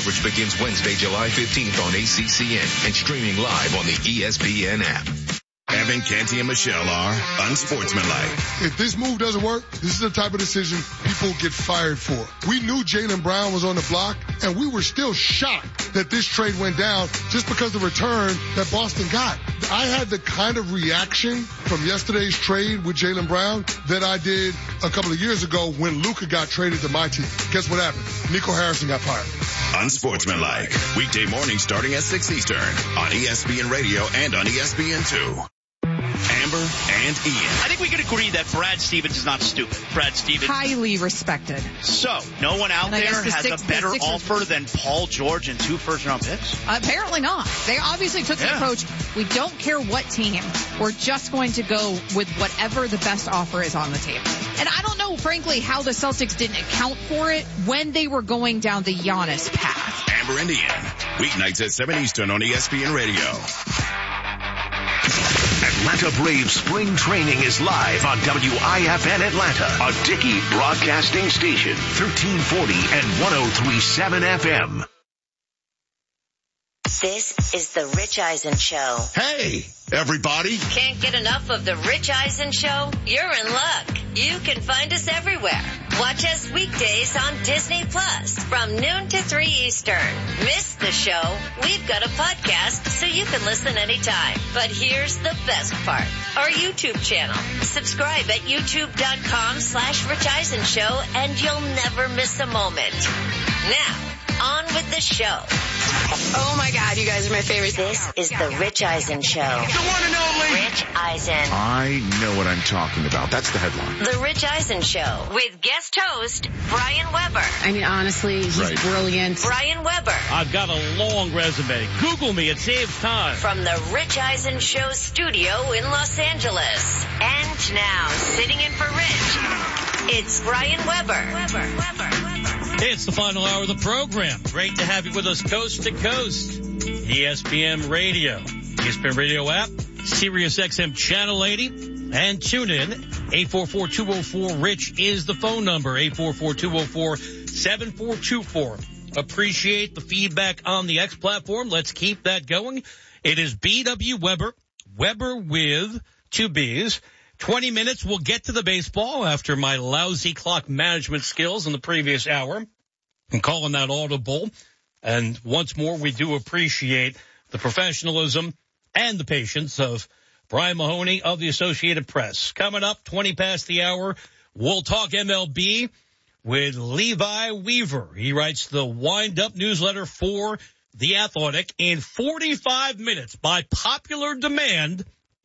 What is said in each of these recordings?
coverage begins Wednesday, July 15th on ACCN and streaming live on the ESPN app. Evan, Canty, and Michelle are unsportsmanlike. If this move doesn't work, this is the type of decision people get fired for. We knew Jaylen Brown was on the block, and we were still shocked that this trade went down just because of the return that Boston got. I had the kind of reaction from yesterday's trade with Jaylen Brown that I did a couple of years ago when Luka got traded to my team. Guess what happened? Nico Harrison got fired. Unsportsmanlike. Weekday morning starting at 6 Eastern on ESPN Radio and on ESPN2. Amber and Ian. I think we can agree that Brad Stevens is not stupid. Brad Stevens. Highly respected. So, no one out there has a better offer than Paul George and 2 first-round picks? Apparently not. They obviously took the approach, we don't care what team. We're just going to go with whatever the best offer is on the table. And I don't know, frankly, how the Celtics didn't account for it when they were going down the Giannis path. Amber and Ian. Weeknights at 7 Eastern on ESPN Radio. Atlanta Braves spring training is live on WIFN Atlanta, a Dickey broadcasting station, 1340 and 103.7 FM. This is the Rich Eisen Show. Hey, everybody. Can't get enough of the Rich Eisen Show? You're in luck. You can find us everywhere. Watch us weekdays on Disney Plus from noon to 3 Eastern. Miss the show? We've got a podcast so you can listen anytime. But here's the best part. Our YouTube channel. Subscribe at youtube.com/Rich Eisen Show and you'll never miss a moment. Now, on with the show. Oh my God, you guys are my favorite. This is the Rich Eisen Show. The one and only Rich Eisen. I know what I'm talking about. That's the headline. The Rich Eisen Show with guest host Brian Weber. I mean, honestly, he's brilliant. Brian Weber. I've got a long resume. Google me. It saves time. From the Rich Eisen Show studio in Los Angeles. And now, sitting in for Rich, it's Brian Weber. It's the final hour of the program. Great to have you with us coast to coast. ESPN Radio, ESPN Radio app, Sirius XM Channel 80, and tune in. 844-204-RICH is the phone number. 844-204-7424. Appreciate the feedback on the X platform. Let's keep that going. It is BW Weber, Weber with 2 B's. 20 minutes, we'll get to the baseball after my lousy clock management skills in the previous hour. I'm calling that audible. And once more, we do appreciate the professionalism and the patience of Brian Mahoney of the Associated Press. Coming up, 20 past the hour, we'll talk MLB with Levi Weaver. He writes the wind-up newsletter for The Athletic in 45 minutes by popular demand.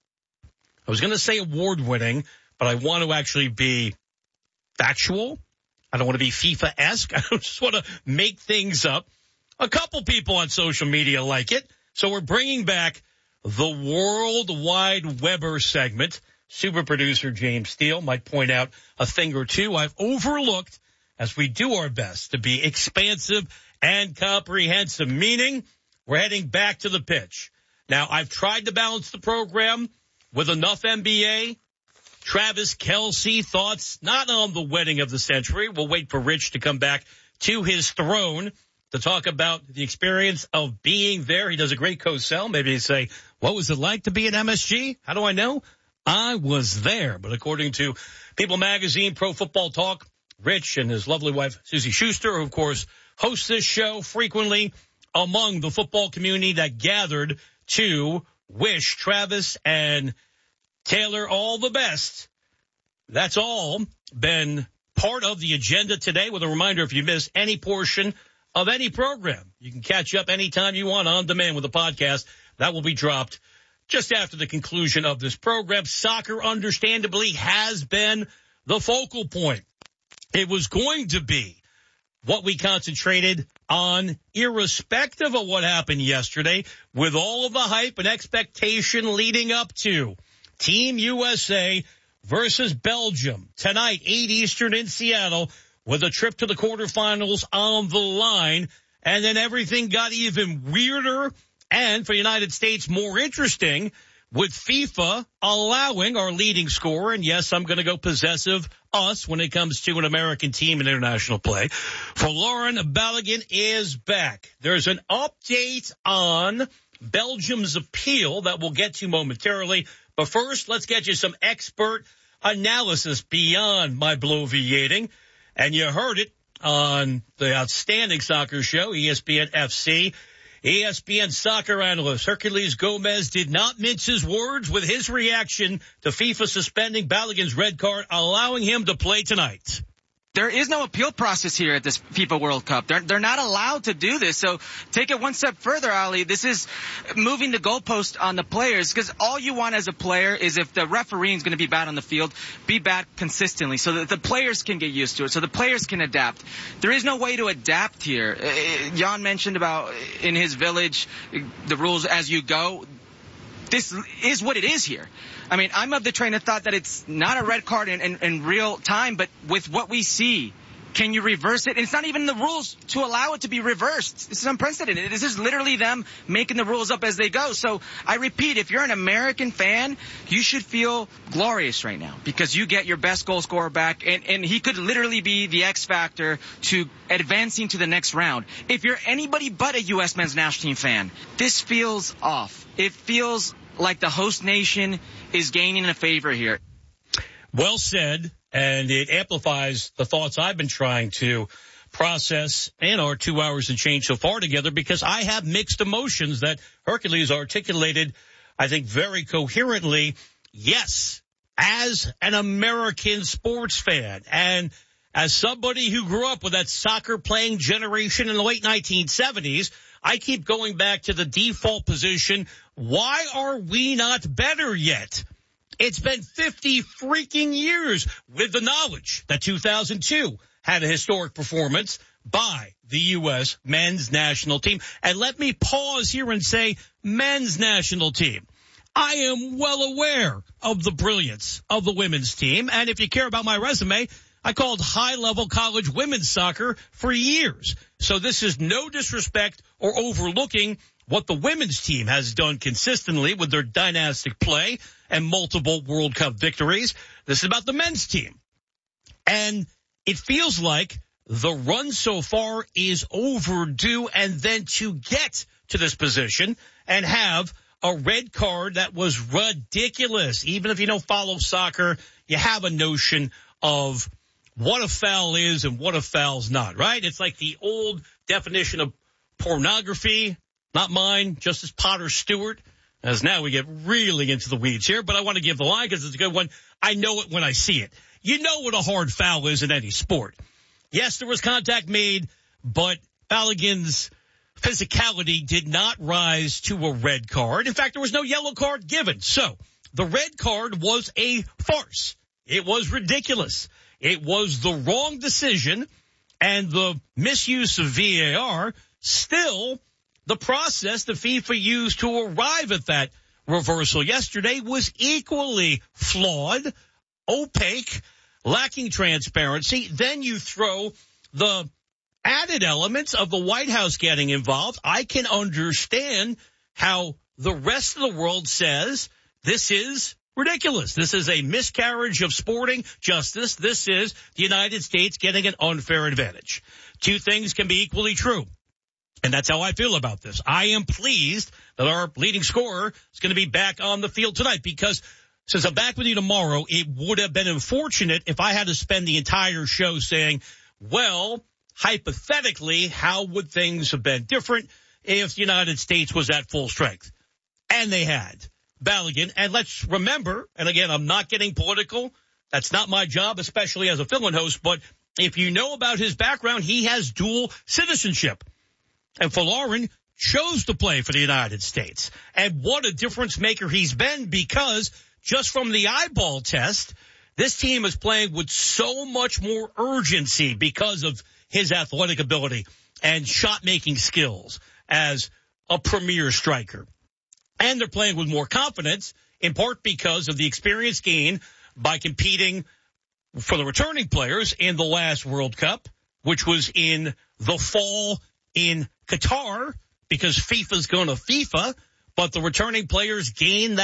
I was going to say award-winning, but I want to actually be factual. I don't want to be FIFA-esque. I just want to make things up. A couple people on social media like it. So we're bringing back the Worldwide Weber segment. Super producer James Steele might point out a thing or two I've overlooked as we do our best to be expansive and comprehensive, meaning we're heading back to the pitch. Now, I've tried to balance the program with enough NBA. Travis Kelce thoughts not on the wedding of the century. We'll wait for Rich to come back to his throne to talk about the experience of being there. He does a great co-sell. Maybe he'd say, what was it like to be at MSG? How do I know? I was there. But according to People Magazine, Pro Football Talk, Rich and his lovely wife, Susie Schuster, who of course hosts this show frequently among the football community that gathered to wish Travis and Taylor all the best. That's all been part of the agenda today, with a reminder, if you miss any portion of any program, you can catch up anytime you want on demand with a podcast that will be dropped just after the conclusion of this program. Soccer, understandably, has been the focal point. It was going to be what we concentrated on, irrespective of what happened yesterday, with all of the hype and expectation leading up to Team USA versus Belgium tonight, 8 Eastern in Seattle, with a trip to the quarterfinals on the line. And then everything got even weirder and, for the United States, more interesting with FIFA allowing our leading scorer, and yes, I'm going to go possessive us when it comes to an American team in international play. Folarin Balogun is back. There's an update on Belgium's appeal that we'll get to momentarily. But first, let's get you some expert analysis beyond my bloviating. And you heard it on the outstanding soccer show, ESPN FC. ESPN soccer analyst Herculez Gomez did not mince his words with his reaction to FIFA suspending Balogun's red card, allowing him to play tonight. There is no appeal process here at this FIFA World Cup. They're not allowed to do this. So take it one step further, Ali. This is moving the goalpost on the players, because all you want as a player is, if the referee is going to be bad on the field, be bad consistently so that the players can get used to it, so the players can adapt. There is no way to adapt here. Jan mentioned about in his village, the rules as you go. This is what it is here. I mean, I'm of the train of thought that it's not a red card in real time, but with what we see, can you reverse it? And it's not even the rules to allow it to be reversed. This is unprecedented. This is literally them making the rules up as they go. So I repeat, if you're an American fan, you should feel glorious right now, because you get your best goal scorer back, and he could literally be the X factor to advancing to the next round. If you're anybody but a U.S. men's national team fan, this feels off. It feels like the host nation is gaining a favor here. Well said, and it amplifies the thoughts I've been trying to process in our 2 hours and change so far together, because I have mixed emotions that Hercules articulated, I think, very coherently. Yes, as an American sports fan and as somebody who grew up with that soccer playing generation in the late 1970s, I keep going back to the default position. Why are we not better yet? It's been 50 freaking years, with the knowledge that 2002 had a historic performance by the U.S. men's national team. And let me pause here and say men's national team. I am well aware of the brilliance of the women's team. And if you care about my resume, I called high-level college women's soccer for years. So this is no disrespect or overlooking what the women's team has done consistently with their dynastic play and multiple World Cup victories. This is about the men's team. And it feels like the run so far is overdue, and then to get to this position and have a red card that was ridiculous. Even if you don't follow soccer, you have a notion of what a foul is and what a foul's not, right? It's like the old definition of pornography, not mine, Justice Potter Stewart, as now we get really into the weeds here, but I want to give the line because it's a good one. I know it when I see it. You know what a hard foul is in any sport. Yes, there was contact made, but Balogun's physicality did not rise to a red card. In fact, there was no yellow card given. So the red card was a farce. It was ridiculous. It was the wrong decision, and the misuse of VAR, still the process the FIFA used to arrive at that reversal yesterday was equally flawed, opaque, lacking transparency. Then you throw the added elements of the White House getting involved. I can understand how the rest of the world says this is ridiculous. This is a miscarriage of sporting justice. This is the United States getting an unfair advantage. Two things can be equally true. And that's how I feel about this. I am pleased that our leading scorer is going to be back on the field tonight, because since I'm back with you tomorrow, it would have been unfortunate if I had to spend the entire show saying, well, hypothetically, how would things have been different if the United States was at full strength? And they had. Balogun, and let's remember, and again, I'm not getting political. That's not my job, especially as a fill-in host, but if you know about his background, he has dual citizenship. And Folarin chose to play for the United States. And what a difference maker he's been, because just from the eyeball test, this team is playing with so much more urgency because of his athletic ability and shot-making skills as a premier striker. And they're playing with more confidence, in part because of the experience gained by competing for the returning players in the last World Cup, which was in the fall in Qatar, because FIFA's going to FIFA, but the returning players gain that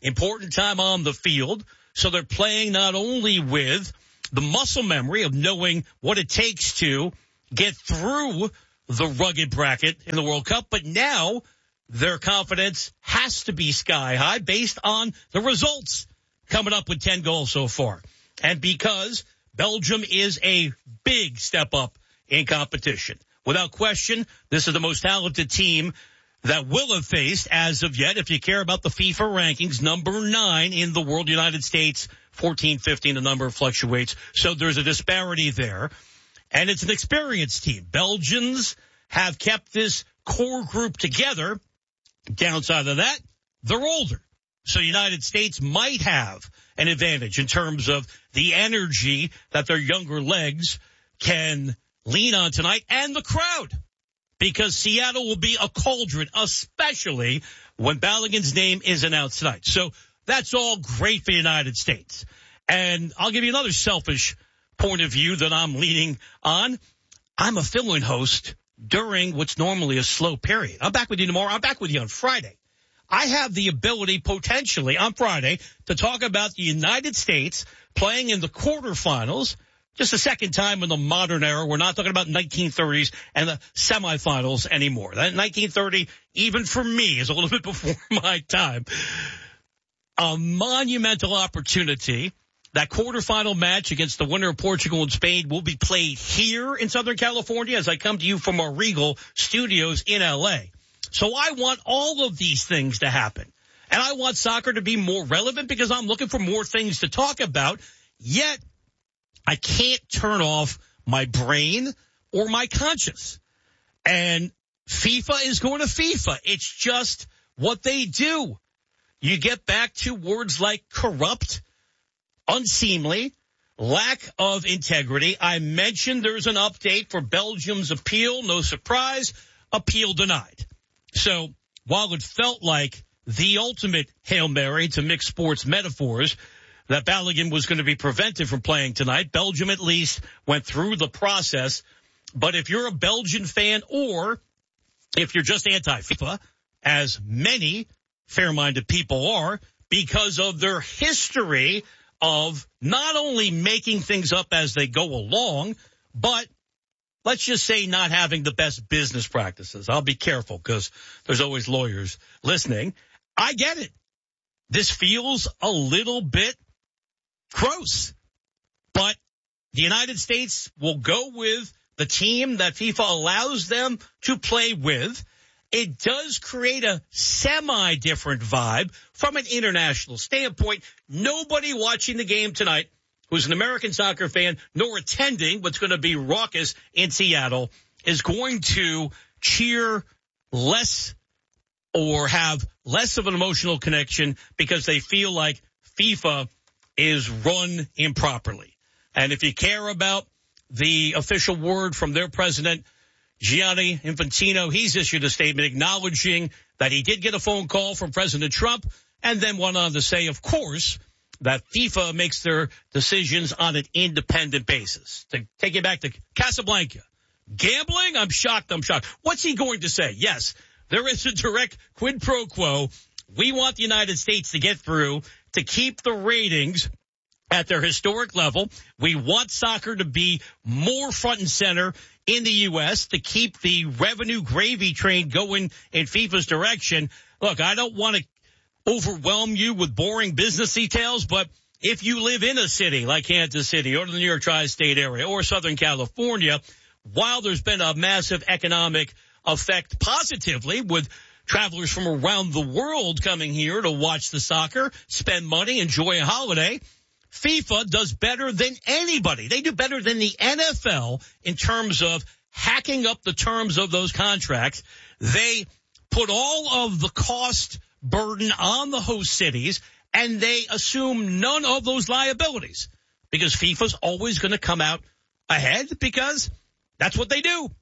important time on the field. So they're playing not only with the muscle memory of knowing what it takes to get through the rugged bracket in the World Cup, but now their confidence has to be sky high based on the results, coming up with 10 goals so far. And because Belgium is a big step up in competition. Without question, this is the most talented team that will have faced as of yet. If you care about the FIFA rankings, number 9 in the world, United States, 14, 15, the number fluctuates. So there's a disparity there. And it's an experienced team. Belgians have kept this core group together. Downside of that, they're older. So United States might have an advantage in terms of the energy that their younger legs can lean on tonight, and the crowd, because Seattle will be a cauldron, especially when Balogun's name is announced tonight. So that's all great for the United States. And I'll give you another selfish point of view that I'm leaning on. I'm a fill-in host during what's normally a slow period. I'm back with you tomorrow. I'm back with you on Friday. I have the ability potentially on Friday to talk about the United States playing in the quarterfinals. Just the second time in the modern era. We're not talking about 1930s and the semifinals anymore. That 1930, even for me, is a little bit before my time. A monumental opportunity. That quarterfinal match against the winner of Portugal and Spain will be played here in Southern California as I come to you from our Regal studios in L.A. So I want all of these things to happen. And I want soccer to be more relevant because I'm looking for more things to talk about. Yet, I can't turn off my brain or my conscience. And FIFA is going to FIFA. It's just what they do. You get back to words like corrupt, unseemly, lack of integrity. I mentioned there's an update for Belgium's appeal. No surprise, appeal denied. So while it felt like the ultimate Hail Mary to mix sports metaphors, that Balogun was going to be prevented from playing tonight, Belgium at least went through the process. But if you're a Belgian fan or if you're just anti-FIFA, as many fair-minded people are, because of their history of not only making things up as they go along, but let's just say not having the best business practices. I'll be careful because there's always lawyers listening. I get it. This feels a little bit gross, but the United States will go with the team that FIFA allows them to play with. It does create a semi-different vibe from an international standpoint. Nobody watching the game tonight who's an American soccer fan nor attending what's going to be raucous in Seattle is going to cheer less or have less of an emotional connection because they feel like FIFA is run improperly. And if you care about the official word from their president, Gianni Infantino, he's issued a statement acknowledging that he did get a phone call from President Trump and then went on to say, of course, that FIFA makes their decisions on an independent basis. To take it back to Casablanca. Gambling? I'm shocked. What's he going to say? Yes, there is a direct quid pro quo. We want the United States to get through to keep the ratings at their historic level. We want soccer to be more front and center in the U.S. to keep the revenue gravy train going in FIFA's direction. Look, I don't want to overwhelm you with boring business details, but if you live in a city like Kansas City or the New York tri-state area or Southern California, while there's been a massive economic effect positively with travelers from around the world coming here to watch the soccer, spend money, enjoy a holiday, FIFA does better than anybody. They do better than the NFL in terms of hacking up the terms of those contracts. They put all of the cost burden on the host cities, and they assume none of those liabilities because FIFA's always going to come out ahead because that's what they do.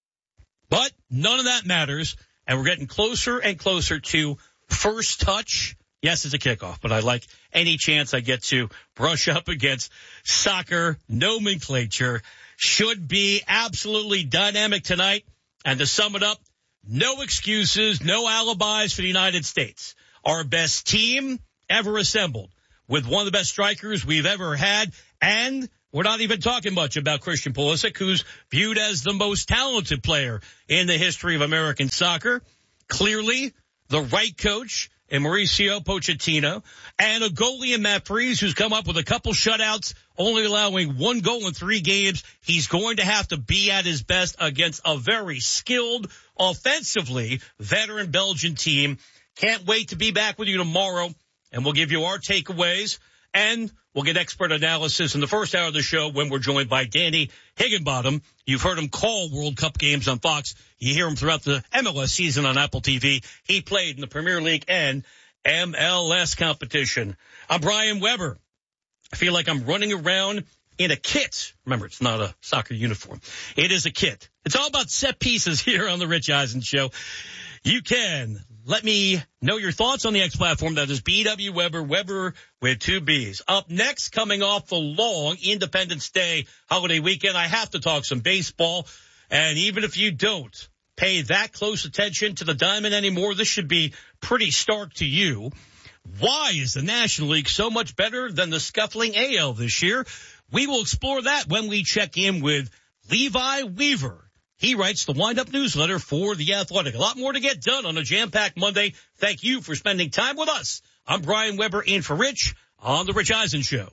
But none of that matters, and we're getting closer and closer to first touch. Yes, it's a kickoff, but I like any chance I get to brush up against soccer nomenclature. Should be absolutely dynamic tonight. And to sum it up, no excuses, no alibis for the United States. Our best team ever assembled with one of the best strikers we've ever had. And we're not even talking much about Christian Pulisic, who's viewed as the most talented player in the history of American soccer. Clearly, the right coach in Mauricio Pochettino, and a goalie in Matt Freese, who's come up with a couple shutouts, only allowing 1 goal in 3 games. He's going to have to be at his best against a very skilled, offensively veteran Belgian team. Can't wait to be back with you tomorrow, and we'll give you our takeaways, and we'll get expert analysis in the first hour of the show when we're joined by Danny Higginbottom. You've heard him call World Cup games on Fox. You hear him throughout the MLS season on Apple TV. He played in the Premier League and MLS competition. I'm Brian Weber. I feel like I'm running around in a kit. Remember, it's not a soccer uniform. It is a kit. It's all about set pieces here on the Rich Eisen Show. You can let me know your thoughts on the X platform. That is BW Weber, Weber with 2 B's. Up next, coming off the long Independence Day holiday weekend, I have to talk some baseball. And even if you don't pay that close attention to the diamond anymore, this should be pretty stark to you. Why is the National League so much better than the scuffling AL this year? We will explore that when we check in with Levi Weaver. He writes the Wind-Up newsletter for The Athletic. A lot more to get done on a jam-packed Monday. Thank you for spending time with us. I'm Brian Weber in for Rich on The Rich Eisen Show.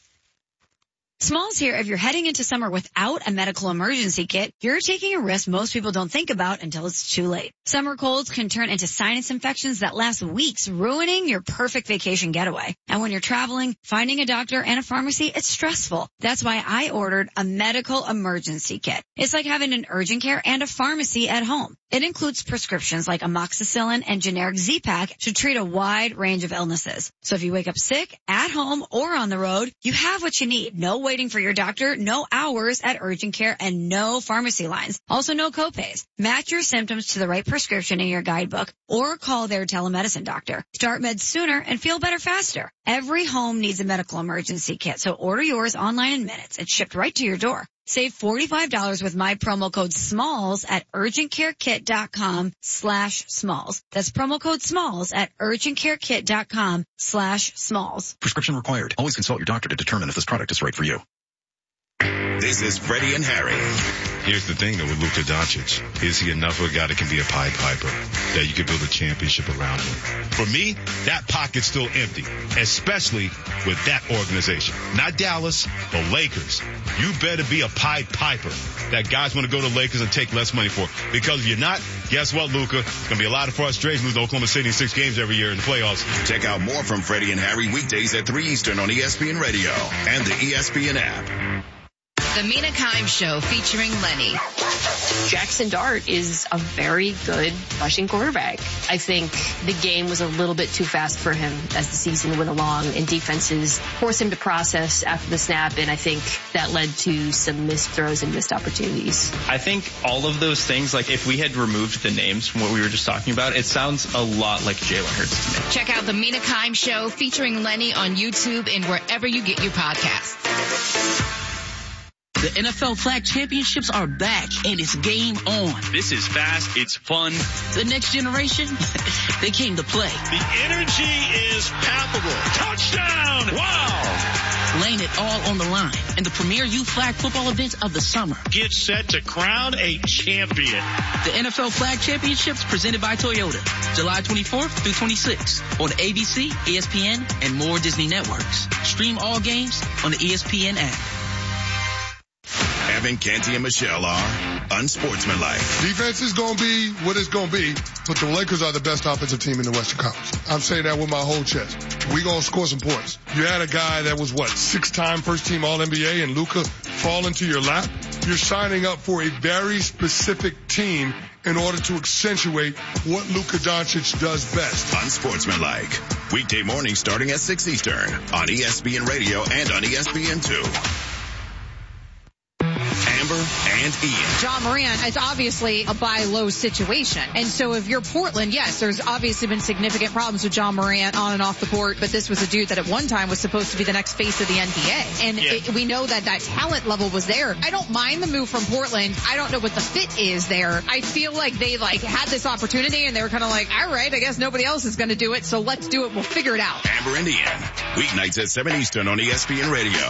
Smalls here. If you're heading into summer without a medical emergency kit, you're taking a risk most people don't think about until it's too late. Summer colds can turn into sinus infections that last weeks, ruining your perfect vacation getaway. And when you're traveling, finding a doctor and a pharmacy, it's stressful. That's why I ordered a medical emergency kit. It's like having an urgent care and a pharmacy at home. It includes prescriptions like amoxicillin and generic Z-Pak to treat a wide range of illnesses. So if you wake up sick, at home, or on the road, you have what you need. No waiting for your doctor, no hours at urgent care, and no pharmacy lines. Also no copays. Match your symptoms to the right prescription in your guidebook or call their telemedicine doctor. Start meds sooner and feel better faster. Every home needs a medical emergency kit, so order yours online in minutes. It's shipped right to your door. Save $45 with my promo code SMALLS at urgentcarekit.com/smalls. That's promo code SMALLS at urgentcarekit.com/smalls. Prescription required. Always consult your doctor to determine if this product is right for you. This is Freddie and Harry. Here's the thing, though, with Luka Doncic. Is he enough of a guy that can be a Pied Piper, that you can build a championship around him? For me, that pocket's still empty, especially with that organization. Not Dallas, the Lakers. You better be a Pied Piper that guys want to go to Lakers and take less money for. Because if you're not, guess what, Luka? It's going to be a lot of frustration losing Oklahoma City in 6 games every year in the playoffs. Check out more from Freddie and Harry weekdays at 3 Eastern on ESPN Radio and the ESPN app. The Mina Kimes Show featuring Lenny. Jackson Dart is a very good rushing quarterback. I think the game was a little bit too fast for him as the season went along, and defenses forced him to process after the snap, and I think that led to some missed throws and missed opportunities. I think all of those things, like if we had removed the names from what we were just talking about, it sounds a lot like Jalen Hurts to me. Check out the Mina Kimes Show featuring Lenny on YouTube and wherever you get your podcasts. The NFL Flag Championships are back, and it's game on. This is fast. It's fun. The next generation, they came to play. The energy is palpable. Touchdown! Wow! Laying it all on the line in the premier youth flag football event of the summer. Get set to crown a champion. The NFL Flag Championships presented by Toyota, July 24th through 26th on ABC, ESPN, and more Disney networks. Stream all games on the ESPN app. Evan, Canty, and Michelle are unsportsmanlike. Defense is going to be what it's going to be, but the Lakers are the best offensive team in the Western Conference. I'm saying that with my whole chest. We're going to score some points. You had a guy that was, 6-time first-team All-NBA, and Luka fall into your lap? You're signing up for a very specific team in order to accentuate what Luka Doncic does best. Unsportsmanlike. Weekday mornings starting at 6 Eastern on ESPN Radio and on ESPN2. Amber and and Ian. Ja Morant is obviously a buy low situation. And so if you're Portland, yes, there's obviously been significant problems with Ja Morant on and off the court, but this was a dude that at one time was supposed to be the next face of the NBA. And we know that talent level was there. I don't mind the move from Portland. I don't know what the fit is there. I feel like they had this opportunity and they were kind of like, all right, I guess nobody else is going to do it, so let's do it. We'll figure it out. Amber and Ian, weeknights at 7 Eastern on ESPN Radio.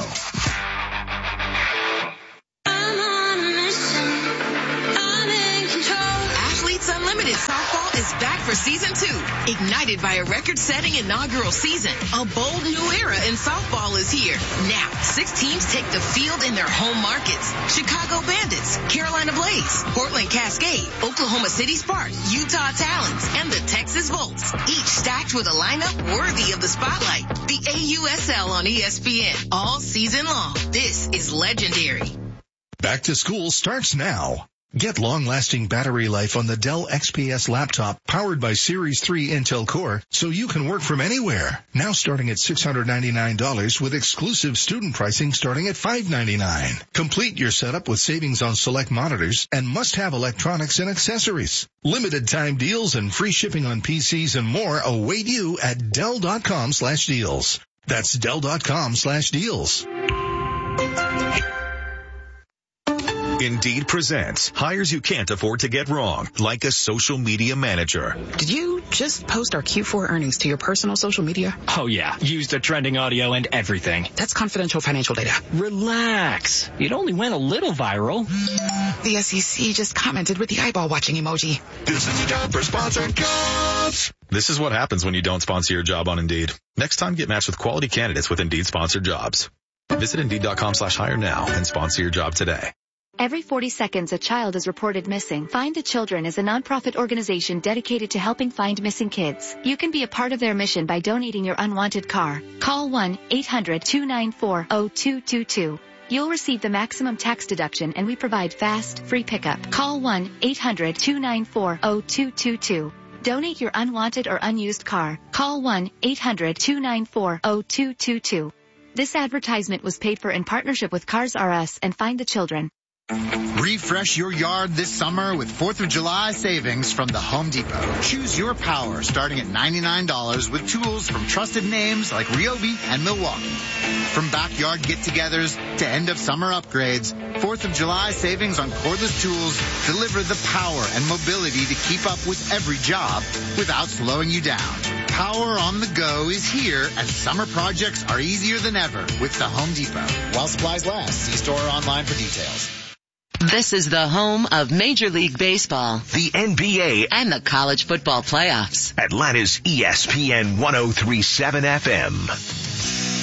Athletes Unlimited Softball is back for season 2. Ignited by a record-setting inaugural season, a bold new era in softball is here. Now, 6 teams take the field in their home markets. Chicago Bandits, Carolina Blaze, Portland Cascade, Oklahoma City Sparks, Utah Talons, and the Texas Volts. Each stacked with a lineup worthy of the spotlight. The AUSL on ESPN all season long. This is legendary. Back to school starts now. Get long-lasting battery life on the Dell XPS laptop powered by Series 3 Intel Core so you can work from anywhere. Now starting at $699 with exclusive student pricing starting at $599. Complete your setup with savings on select monitors and must-have electronics and accessories. Limited time deals and free shipping on PCs and more await you at Dell.com/deals. That's Dell.com/deals. Indeed presents hires you can't afford to get wrong, like a social media manager. Did you just post our Q4 earnings to your personal social media? Oh yeah, used the trending audio and everything. That's confidential financial data. Relax. It only went a little viral. The SEC just commented with the eyeball watching emoji. This is a job for sponsored jobs. This is what happens when you don't sponsor your job on Indeed. Next time, get matched with quality candidates with Indeed sponsored jobs. Visit Indeed.com/hire now and sponsor your job today. Every 40 seconds, a child is reported missing. Find the Children is a nonprofit organization dedicated to helping find missing kids. You can be a part of their mission by donating your unwanted car. Call 1-800-294-0222. You'll receive the maximum tax deduction, and we provide fast, free pickup. Call 1-800-294-0222. Donate your unwanted or unused car. Call 1-800-294-0222. This advertisement was paid for in partnership with Cars R Us and Find the Children. Refresh your yard this summer with 4th of July savings from the Home Depot. Choose your power starting at $99 with tools from trusted names like Ryobi and Milwaukee. From backyard get-togethers to end-of-summer upgrades, 4th of July savings on cordless tools deliver the power and mobility to keep up with every job without slowing you down. Power on the go is here, and summer projects are easier than ever with the Home Depot. While supplies last, see store or online for details. This is the home of Major League Baseball, the NBA, and the college football playoffs. Atlanta's ESPN 103.7 FM.